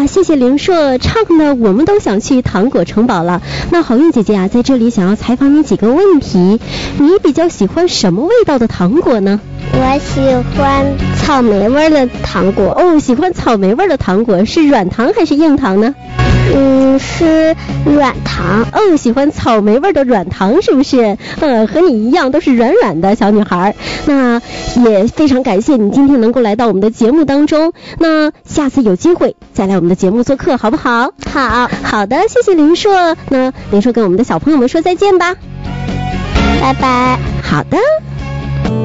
呀，谢谢林硕唱的我们都想去糖果城堡了。那好运姐姐啊，在这里想要采访你几个问题，你比较喜欢什么味道的糖果呢？ 我喜欢草莓味的糖果。 哦，喜欢草莓味的糖果，是软糖还是硬糖呢？ 是软糖。 哦，喜欢草莓味的软糖是不是？和你一样都是软软的小女孩。那也非常感谢你今天能够来到我们的节目当中。那下次有机会再来我们的节目做客，好不好？好的，谢谢林硕。那林硕跟我们的小朋友们说再见吧。 拜拜。 好的。